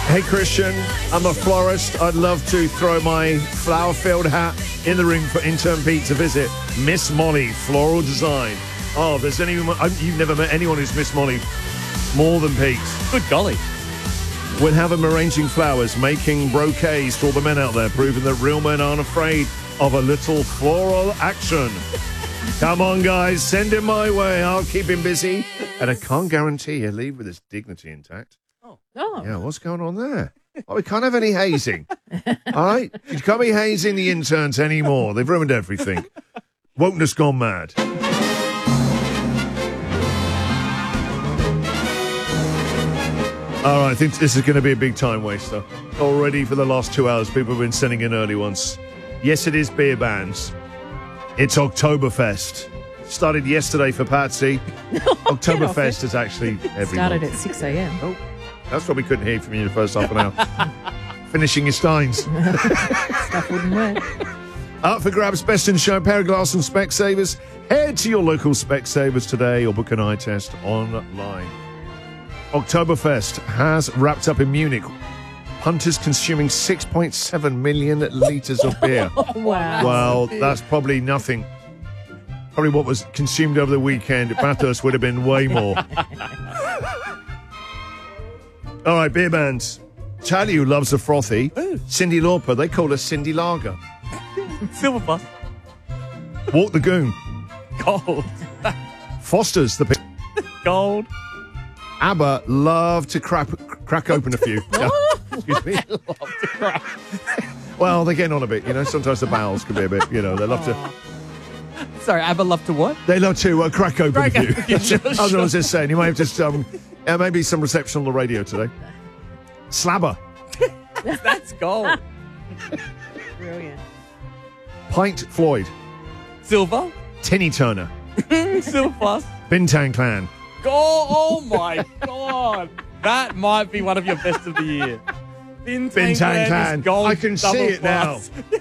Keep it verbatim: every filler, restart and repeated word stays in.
Hey, Christian, I'm a florist. I'd love to throw my flower-filled hat in the ring for intern Pete to visit Miss Molly Floral Design. Oh, if there's anyone, you've never met anyone who's Miss Molly more than Pete. Good golly. We'll have him arranging flowers, making bouquets to all the men out there, proving that real men aren't afraid of a little floral action. Come on, guys, send him my way. I'll keep him busy. And I can't guarantee he'll leave with his dignity intact. Oh. oh. Yeah, what's going on there? Well, we can't have any hazing. All right? You can't be hazing the interns anymore. They've ruined everything. Wokeness gone mad. All right, I think this is going to be a big time waster. Already for the last two hours, people have been sending in early ones. Yes, it is beer bans. It's Oktoberfest. Started yesterday for Patsy. Oktoberfest is actually every Started month. at six a.m. Oh, that's what we couldn't hear from you in the first half an hour. Finishing your steins. Stuff wouldn't work. Up for grabs, best in show, pair of glass and Specsavers. Head to your local Specsavers today or book an eye test online. Oktoberfest has wrapped up in Munich. Punters consuming six point seven million litres of beer. Wow. Well, that's probably nothing. Probably what was consumed over the weekend at Bathurst would have been way more. All right, beer bands. Tally, who loves a frothy. Ooh. Cyndi Lauper, they call her Cindy Lager. Silverfuss. Walk the Goon. Gold. Foster's the big. Gold. ABBA love to crap, crack open a few. Excuse me. Love to crack. Well, they're getting on a bit, you know. Sometimes the bowels can be a bit, you know. They love to. Sorry, ABBA love to what? They love to uh, crack open Crack a few. open, sure, I was sure. just saying, you might have just um, uh, maybe some reception on the radio today. Slabber, That's gold. Brilliant. Pint Floyd, Silver. Tinny Turner, Silverfuss. Bintang Clan. Gold. Oh my god. That might be one of your best of the year. Bintang, Bintang Clan Clan. is gold I can see double it now. plus.